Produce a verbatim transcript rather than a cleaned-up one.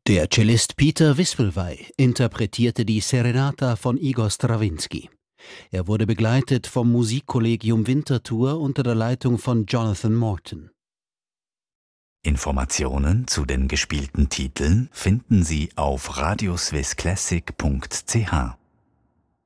Der Cellist Peter Wispelwey interpretierte die Serenata von Igor Strawinski. Er wurde begleitet vom Musikkollegium Winterthur unter der Leitung von Jonathan Morton. Informationen zu den gespielten Titeln finden Sie auf radioswissclassic punkt c h.